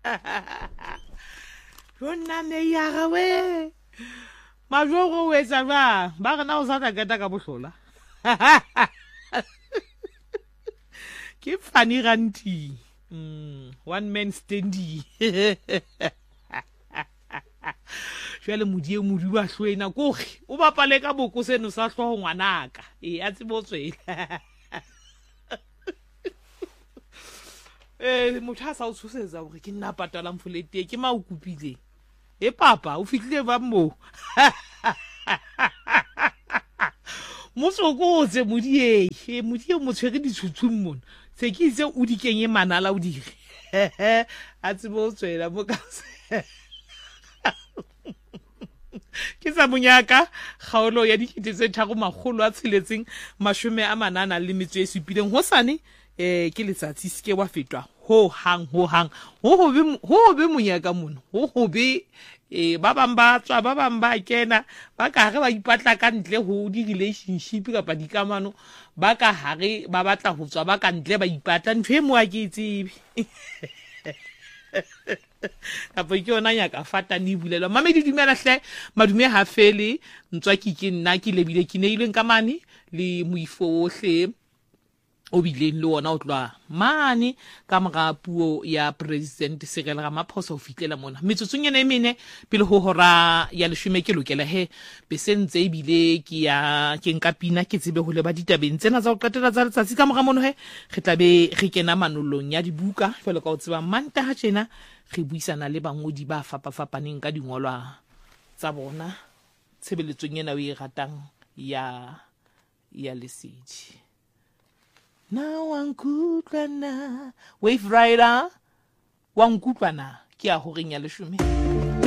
Rona ne ya gawe. Majogo we sa ba re na o sa ta keta ka bohlola. Ke funny ranti. One man standing. Jwale modie modi ba hlwena kore o bapale ka boko seno sa hloho ngwanaka a tsebotswela motho a sa o tshosetsa hore ke nna patala mfolete ke ma o kupile papa o fitlile ba mo motsokotse modie mo tshwere ditshutshung mona se ke itse o di kenye manala o dire a tsebotswela mo ka ke sa monyaka kgaolo ya dikete tse 387 hosane ke letsatsi se ke wa fetwa ho hang ho be monyaka mona ho be ba bang ba tswa ba bang ba kena ba ka re ba ipatla ka ntle ho di relationship kapa dikamano ba ka hare ba batla ho tswa ba ka ntle ba ipatla ntwe mo a ke tsebe kapa ke yona nyaka fata ni bulelwa mamedi dumela hle madume ha fele ntswa ke nna ke lebile ke neileng ka mane le moifohle o bileng le wona o tloa mane ka mora puo ya president Cyril Ramaphosa o fitlela mona metsotsong ena e mene pele ho hora ya 10 ke lokela he be sentse e bile ke nka pina ke tsebe ho leba ditabeng tsena tsa go qetela tsa letsatsi ka mora mono he re tlabe re kena manolong ya dibuka jwale ka o tseba manta ha tjena re buisana le bangodi ba fapafapaneng ka dingolwa tsa bona tshebeletsong ena o e ratang ya lesedi. Now Wave Rider Wankutlwana ke a ho reng ya 10